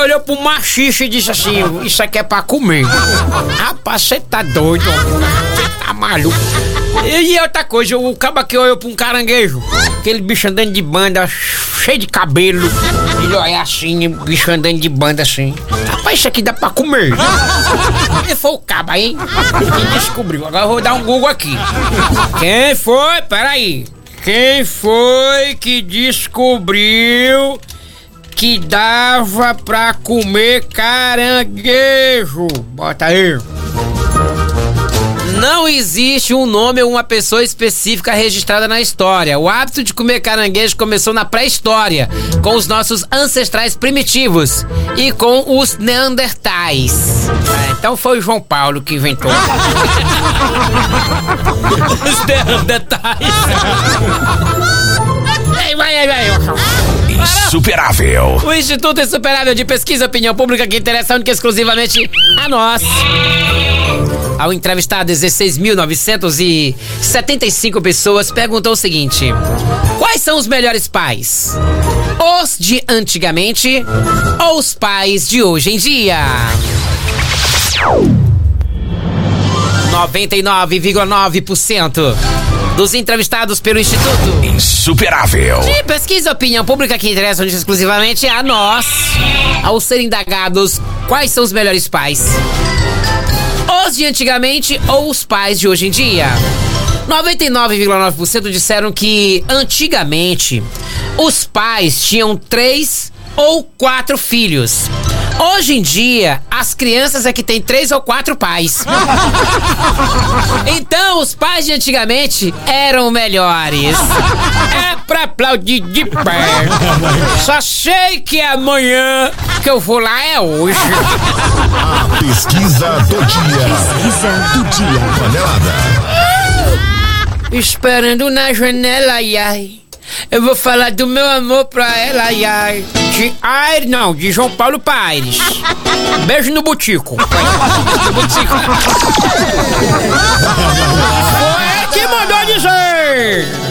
olhou pro machista e disse assim: isso aqui é pra comer. Rapaz, você tá doido? Você tá maluco? E outra coisa, o cabo aqui olhou pra um caranguejo, aquele bicho andando de banda, cheio de cabelo. Ele olha assim, o bicho andando de banda assim. Rapaz, isso aqui dá pra comer. Quem foi o cabo aí? Quem descobriu? Agora eu vou dar um Google aqui. Quem foi? Peraí. Quem foi que descobriu que dava pra comer caranguejo? Bota aí. Não existe um nome ou uma pessoa específica registrada na história. O hábito de comer caranguejo começou na pré-história, com os nossos ancestrais primitivos e com os neandertais. Então foi o João Paulo que inventou. Os neandertais. Vai. Insuperável. O Instituto Insuperável de Pesquisa e Opinião Pública, que interessa única e exclusivamente a nós. Ao entrevistar 16.975 pessoas, perguntou o seguinte: quais são os melhores pais? Os de antigamente ou os pais de hoje em dia? 99,9% dos entrevistados pelo Instituto Insuperável de Pesquisa e Opinião Pública, que interessa exclusivamente a nós, ao serem indagados quais são os melhores pais, os de antigamente ou os pais de hoje em dia. 99,9% disseram que antigamente os pais tinham 3 ou 4 filhos. Hoje em dia, as crianças é que tem 3 ou 4 pais. Então, os pais de antigamente eram melhores. É pra aplaudir de pé. Só sei que amanhã que eu vou lá é hoje. Pesquisa do dia. Panelada. Esperando na janela, ai, ai. Eu vou falar do meu amor pra ela, ai, ai. De João Paulo Paires. Beijo no butico. Foi que mandou dizer.